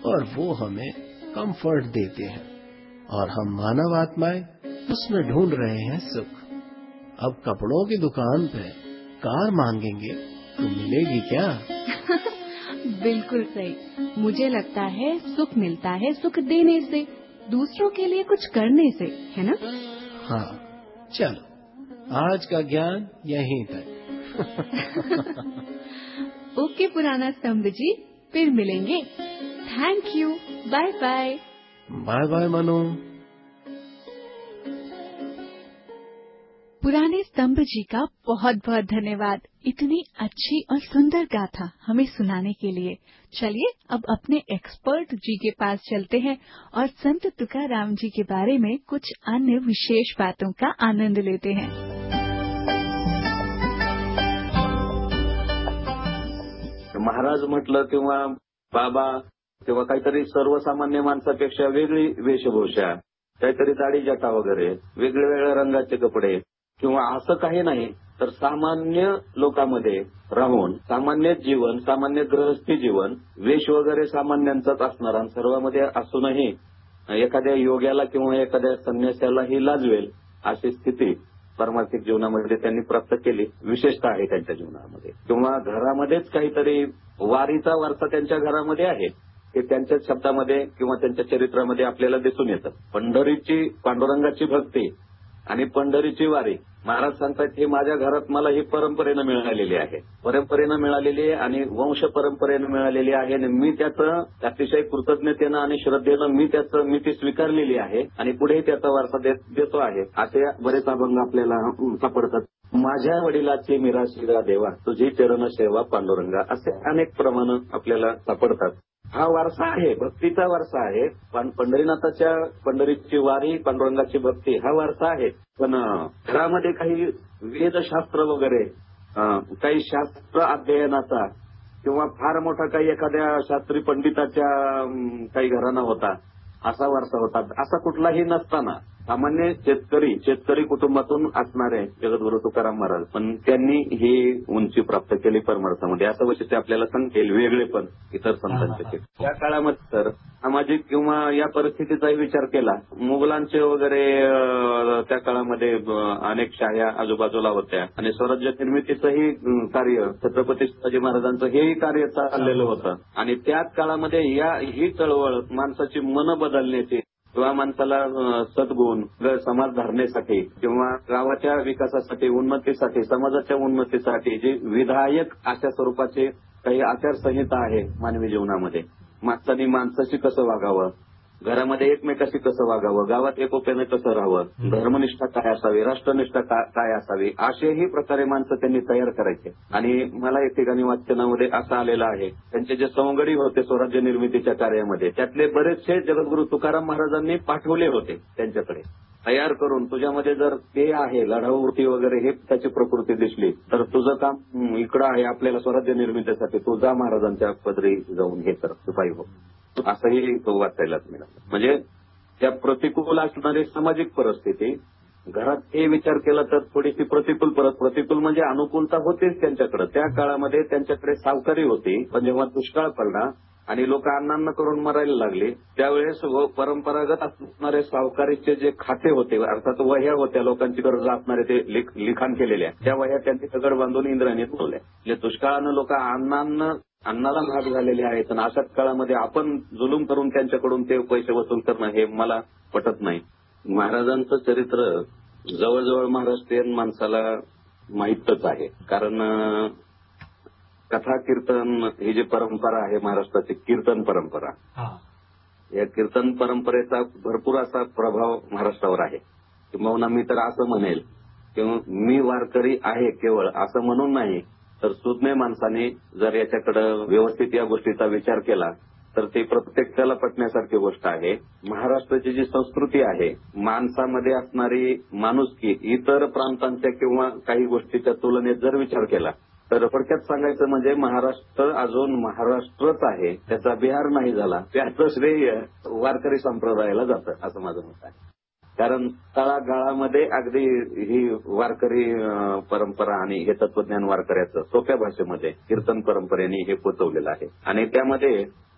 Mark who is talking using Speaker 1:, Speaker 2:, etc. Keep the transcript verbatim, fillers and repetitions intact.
Speaker 1: और वो हमें कंफर्ट देते हैं, और हम मानव आत्माएं उसमें ढूंढ रहे हैं सुख। अब कपड़ों की दुकान पे कार मांगेंगे तो मिलेगी क्या?
Speaker 2: बिल्कुल सही। मुझे लगता है सुख मिलता है सुख देने से, दूसरों के लिए कुछ करने से, है ना?
Speaker 1: हाँ, चलो आज का ज्ञान यहीं तक।
Speaker 2: ओके पुराना स्तंभ जी, फिर मिलेंगे। Thank you. Bye bye.
Speaker 1: Bye bye Manu.
Speaker 2: पुराने स्तंभ जी का बहुत बहुत धन्यवाद, इतनी अच्छी और सुंदर गाथा हमें सुनाने के लिए। चलिए अब अपने एक्सपर्ट जी के पास चलते हैं और संत तुकाराम जी के बारे में कुछ अन्य विशेष बातों का आनंद लेते हैं।
Speaker 3: महाराज म्हटलं किंवा बाबा किंवा काहीतरी सर्वसामान्य माणसापेक्षा वेगळी वेशभूषा, काहीतरी दाढी जटा वगैरे, वेगळ्या वेगळ्या रंगाचे कपडे किंवा असं काही नाही, तर सामान्य लोकांमध्ये राहून सामान्य जीवन, सामान्य गृहस्थी जीवन, वेश वगैरे सामान्यांचाच असणार आणि सर्वांमध्ये असूनही एखाद्या योग्याला किंवा एखाद्या संन्यासालाही लाजवेल अशी स्थिती पारमार्थिक जीवनामध्ये त्यांनी प्राप्त केली, विशेषतः आहे त्यांच्या जीवनामध्ये. किंवा घरामध्येच काहीतरी वारीचा वारसा त्यांच्या घरामध्ये आहे, हे त्यांच्या शब्दामध्ये किंवा त्यांच्या चरित्रामध्ये आपल्याला दिसून येतं. पंढरीची, पांडुरंगाची भक्ती आणि पंढरीची वारी, महाराज सांगतात हे माझ्या घरात मला ही परंपरेनं मिळालेली आहे, परंपरेनं मिळालेली आहे आणि वंश परंपरेनं मिळालेली आहे आणि मी त्याचं अतिशय कृतज्ञतेनं आणि श्रद्धेनं मी त्याचं मी ती स्वीकारलेली आहे आणि पुढेही त्याचा वारसा देतो आहे. असे बरेच अभंग आपल्याला सापडतात. माझ्या वडिलाची मिराशिरा देवा, तुझी चरण सेवा पांडुरंगा, असे अनेक प्रमाण आपल्याला सापडतात. हा वारसा आहे, भक्तीचा वारसा आहे. पंढरीनाथाच्या पंढरीची वारी, पांडुरंगाची भक्ती हा वारसा आहे. पण घरामध्ये काही वेदशास्त्र वगैरे, काही शास्त्र अध्ययनाचा किंवा फार मोठा काही एखाद्या शास्त्री पंडिताच्या काही घराणा होता, असा वारसा होता. असा कुठलाही नसताना सामान्य शेतकरी शेतकरी कुटुंबातून असणारे जगद्गुरु तुकाराम महाराज, पण त्यांनी ही उंची प्राप्त केली परमार्थामध्ये. असं वैशिष्ट्य आपल्याला सांगेल वेगळे पण इतर संतांचे. त्या काळामध्ये तर सामाजिक किंवा या परिस्थितीचाही विचार केला, मुघलांचे वगैरे त्या काळामध्ये अनेक शाह्या आजूबाजूला होत्या आणि स्वराज्य निर्मितीचंही कार्य छत्रपती शिवाजी महाराजांचं हेही कार्य चाललेलं होतं आणि त्याच काळामध्ये या ही चळवळ माणसाची मन बदलण्याची किंवा माणसाला सद्गुण समाज धारणेसाठी किंवा गावाच्या विकासासाठी, उन्नतीसाठी, समाजाच्या उन्नतीसाठी जी विधायक अशा स्वरूपाचे काही आचारसंहिता आहे मानवी जीवनामध्ये, माणसाने माणसाशी कसं वागावं, घरामध्ये एकमेकाशी कसं वागावं, गावात एकोप्याने कसं राहावं, धर्मनिष्ठा काय असावी, राष्ट्रनिष्ठा काय असावी, असेही प्रकारे माणसं त्यांनी तयार करायचे. आणि मला एक ठिकाणी वाचनामध्ये असं आलेलं आहे, त्यांचे जे सवंगडी होते स्वराज्य निर्मितीच्या कार्यामध्ये, त्यातले बरेचसे जगद्गुरु तुकाराम महाराजांनी पाठवले होते त्यांच्याकडे, तयार करून तुझ्यामध्ये जर ते आहे लढाऊ वृत्ती वगैरे हे त्याची प्रकृती दिसली तर तुझं काम इकडं आहे, आपल्याला स्वराज्य निर्मितीसाठी तू जा महाराजांच्या पदरी जाऊन हे कर, सिपाही हो, असंही तो वाचायला मिळाला. म्हणजे त्या प्रतिकूल असणारी सामाजिक परिस्थिती, घरात हे विचार केला तर थोडीशी प्रतिकूल परत प्रतिकूल म्हणजे अनुकूलता होतीच त्यांच्याकडे. त्या काळामध्ये त्यांच्याकडे सावकारी होती, पण जेव्हा दुष्काळ पडला आणि लोक अन्नान्न करून मरायला लागले त्यावेळेस परंपरागत असणारे सावकारीचे जे खाते होते, अर्थात वह्या होत्या, लोकांची गरज असणारे ते लिखाण केलेल्या त्या वह्या त्यांनी दगड बांधून इंद्रायणीत ठेवल्या. म्हणजे दुष्काळानं लोक अन्नान्न अन्नाला भाग झालेले आहेत आणि अशाच काळामध्ये आपण जुलूम करून त्यांच्याकडून ते पैसे वसूल करणं हे मला पटत नाही. महाराजांचं चरित्र जवळजवळ महाराष्ट्रीयन माणसाला माहीतच आहे, कारण कथा कीर्तन ही जी परंपरा आहे महाराष्ट्राची कीर्तन परंपरा, या कीर्तन परंपरेचा भरपूर असा प्रभाव महाराष्ट्रावर आहे. किंवा मी तर असं म्हणेल किंवा मी वारकरी आहे केवळ असं म्हणून नाही, तर सुज्ञ माणसाने जर याच्याकडे व्यवस्थित या गोष्टीचा विचार केला तर ते प्रत्येकाला पटण्यासारखी गोष्ट आहे. महाराष्ट्राची जी संस्कृती आहे, माणसामध्ये असणारी माणुसकी इतर प्रांतांच्या किंवा काही गोष्टीच्या तुलनेत जर विचार केला तर थोडक्यात सांगायचं म्हणजे महाराष्ट्र अजून महाराष्ट्रच आहे, त्याचा बिहार नाही झाला, त्याचं श्रेय वारकरी संप्रदायाला जातं असं माझं मत आहे. कारण तळागाळामध्ये अगदी ही वारकरी परंपरा आणि हे तत्वज्ञान वारकऱ्याचं सोप्या भाषेमध्ये कीर्तन परंपरेने हे पोचवलेलं आहे आणि त्यामध्ये